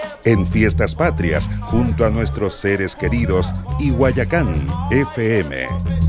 En Fiestas Patrias, junto a nuestros seres queridos y Guayacán FM.